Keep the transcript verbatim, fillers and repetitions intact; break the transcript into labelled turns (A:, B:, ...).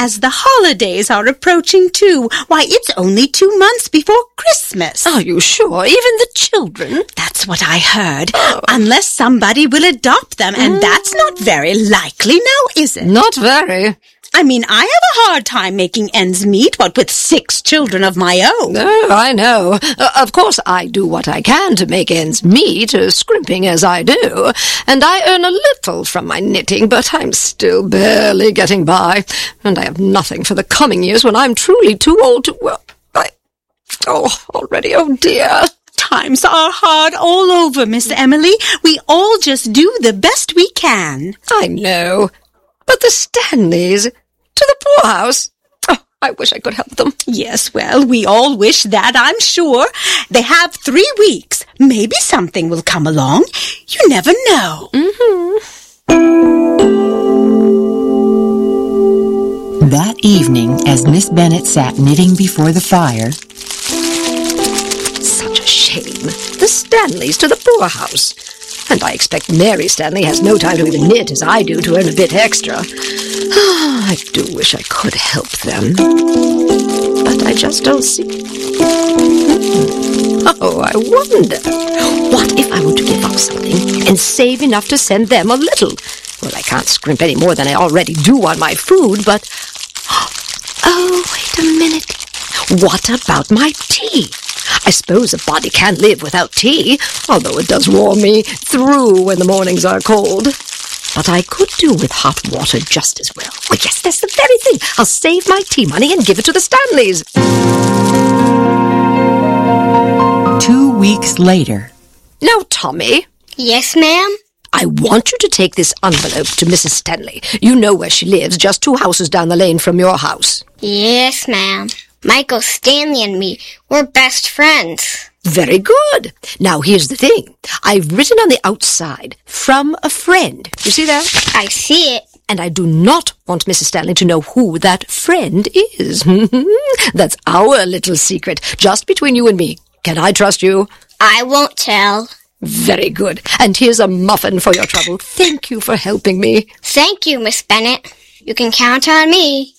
A: as the holidays are approaching too. Why, it's only two months before Christmas.
B: Are you sure? Even the children?
A: That's what I heard. Oh. Unless somebody will adopt them, and mm. that's not very likely now, is it?
B: Not very.
A: I mean, I have a hard time making ends meet, what with six children of my own.
B: Oh, I know. Uh, of course, I do what I can to make ends meet, uh, scrimping as I do, and I earn a little from my knitting, but I'm still barely getting by, and I have nothing for the coming years when I'm truly too old to... Well, I... Oh, already, oh dear.
A: Times are hard all over, Miss Emily. We all just do the best we can.
B: I know. But the Stanleys... to the poorhouse. Oh, I wish I could help them.
A: Yes, well, we all wish that, I'm sure. They have three weeks. Maybe something will come along. You never know.
B: Mm-hmm.
C: That evening, as Miss Bennet sat knitting before the fire...
B: Such a shame. The Stanleys to the poorhouse. And I expect Mary Stanley has no time to even knit as I do to earn a bit extra. I do wish I could help them. But I just don't see... Oh, I wonder. What if I were to give up something and save enough to send them a little? Well, I can't scrimp any more than I already do on my food, but... Oh, wait a minute. What about my tea? I suppose a body can live without tea, although it does warm me through when the mornings are cold. But I could do with hot water just as well. Oh, yes, that's the very thing. I'll save my tea money and give it to the Stanleys.
C: Two weeks later.
B: Now, Tommy.
D: Yes, ma'am?
B: I want you to take this envelope to Missus Stanley. You know where she lives, just two houses down the lane from your house.
D: Yes, ma'am. Michael Stanley and me, we're best friends.
B: Very good. Now, here's the thing. I've written on the outside, from a friend. You see that?
D: I see it.
B: And I do not want Missus Stanley to know who that friend is. That's our little secret, just between you and me. Can I trust you?
D: I won't tell.
B: Very good. And here's a muffin for your trouble. Thank you for helping me.
D: Thank you, Miss Bennet. You can count on me.